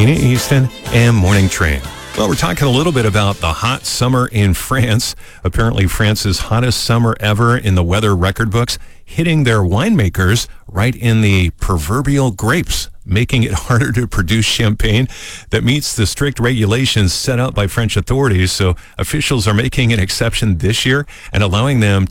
Gina Easton and Morning Train. Well, we're talking a little bit about the hot summer in France. Apparently, France's hottest summer ever in the weather record books, hitting their winemakers right in the proverbial grapes, making it harder to produce champagne that meets the strict regulations set up by French authorities. So officials are making an exception this year and allowing them